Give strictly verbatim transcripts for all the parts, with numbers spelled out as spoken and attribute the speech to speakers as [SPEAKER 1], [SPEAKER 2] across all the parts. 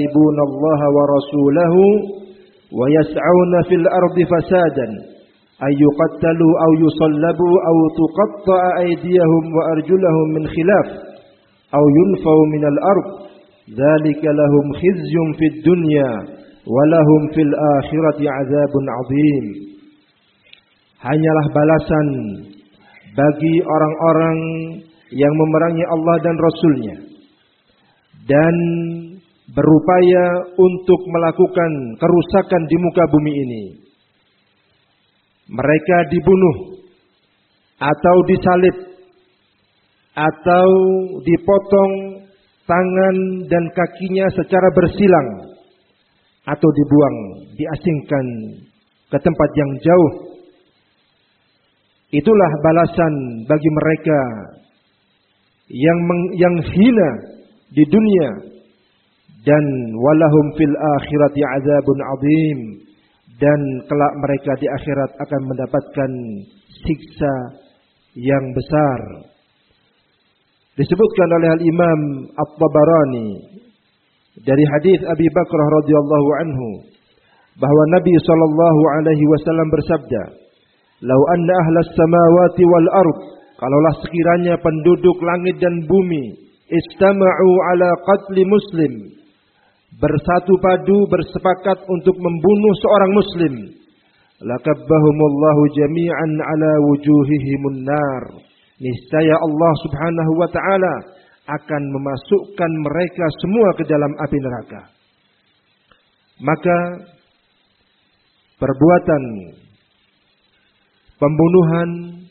[SPEAKER 1] yuhibbunallaha wa rasulahu wa yas'auna fil ardi fasadan ay yuqattalu aw yusallabu aw tuqatta'a aydiyahum wa arjuluhum min khilaf aw yunfaw minal ard dzalika lahum khizyun fid dunya wa lahum fil akhirati 'adzabun 'adzim. Hanyalah balasan bagi orang-orang yang memerangi Allah dan Rasul-Nya dan berupaya untuk melakukan kerusakan di muka bumi ini. Mereka dibunuh atau disalib atau dipotong tangan dan kakinya secara bersilang atau dibuang, diasingkan ke tempat yang jauh. Itulah balasan bagi mereka yang meng, yang hina di dunia, dan walahum fil akhirati adzabun adzim, dan kelak mereka di akhirat akan mendapatkan siksa yang besar. Disebutkan oleh Al-Imam At-Tabarani dari hadis Abi Bakrah radhiyallahu anhu bahwa Nabi sallallahu alaihi wasallam bersabda, "Lau anna ahlas samawati wal ard," kalaulah sekiranya penduduk langit dan bumi istama'u ala qatli muslim, bersatu padu bersepakat untuk membunuh seorang muslim, lakabbahumullahu jami'an ala wujuhihimun nar, niscaya Allah subhanahu wa ta'ala akan memasukkan mereka semua ke dalam api neraka. Maka perbuatan pembunuhan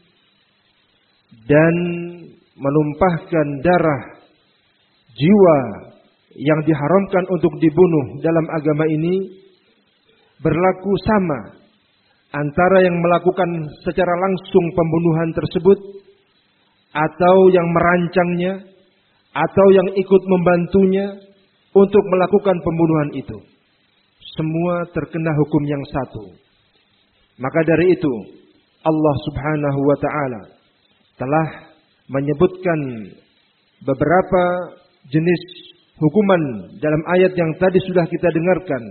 [SPEAKER 1] dan menumpahkan darah jiwa yang diharamkan untuk dibunuh dalam agama ini berlaku sama antara yang melakukan secara langsung pembunuhan tersebut atau yang merancangnya atau yang ikut membantunya untuk melakukan pembunuhan itu. Semua terkena hukum yang satu. Maka dari itu Allah subhanahu wa ta'ala telah menyebutkan beberapa jenis hukuman dalam ayat yang tadi sudah kita dengarkan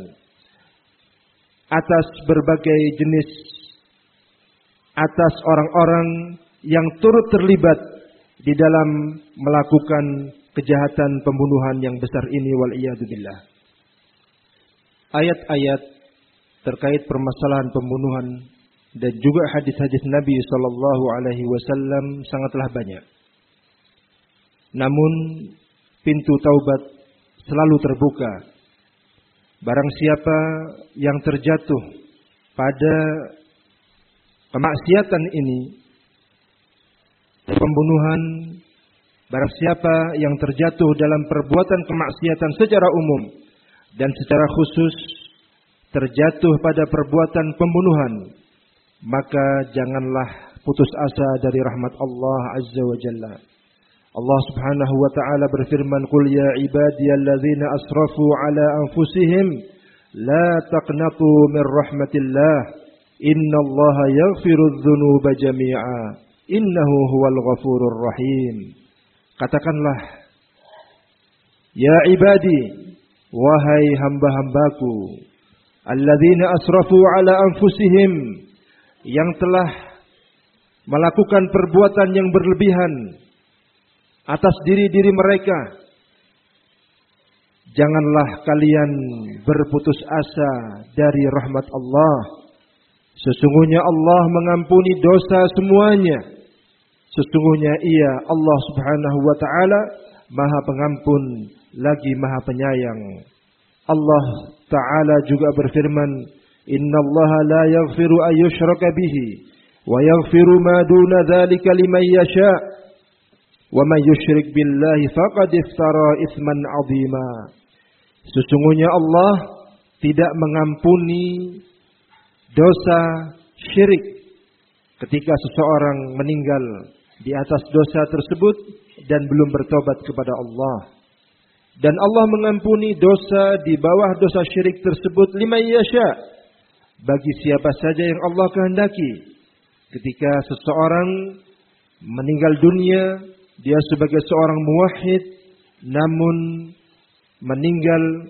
[SPEAKER 1] atas berbagai jenis, atas orang-orang yang turut terlibat di dalam melakukan kejahatan pembunuhan yang besar ini, wal'iyadzubillah. Ayat-ayat terkait permasalahan pembunuhan dan juga hadis-hadis Nabi sallallahu alaihi wasallam sangatlah banyak. Namun pintu taubat selalu terbuka. Barang siapa yang terjatuh pada kemaksiatan ini, pembunuhan, barang siapa yang terjatuh dalam perbuatan kemaksiatan secara umum dan secara khusus terjatuh pada perbuatan pembunuhan, maka janganlah putus asa dari rahmat Allah Azza wa Jalla. Allah Subhanahu wa ta'ala berfirman, "Qul ya ibadiyalladzina asrafu ala anfusihim la taqnatu min rahmatillah innallaha yaghfirudz dzunuba jami'a innahu huwal ghafurur rahim." Katakanlah, ya ibadi, wahai hamba-hambaku, alladzina asrafu ala anfusihim, yang telah melakukan perbuatan yang berlebihan atas diri-diri mereka, janganlah kalian berputus asa dari rahmat Allah. Sesungguhnya Allah mengampuni dosa semuanya. Sesungguhnya Ia, Allah Subhanahu wa ta'ala, Maha Pengampun lagi Maha Penyayang. Allah Ta'ala juga berfirman, "Innallaha la yaghfiru an yushraka bihi wa yaghfiru ma duna dzalika liman yasha'. Wa may yusyrik billahi faqad iftara itsman 'azima." Sesungguhnya Allah tidak mengampuni dosa syirik ketika seseorang meninggal di atas dosa tersebut dan belum bertobat kepada Allah. Dan Allah mengampuni dosa di bawah dosa syirik tersebut liman yasha, bagi siapa saja yang Allah kehendaki. Ketika seseorang meninggal dunia, dia sebagai seorang muwahhid namun meninggal